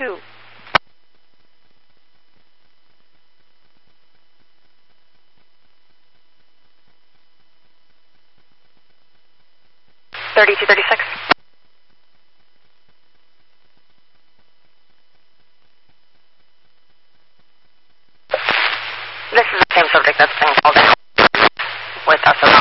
2. Thirty-two, 36. This is the same subject that's been called out with us.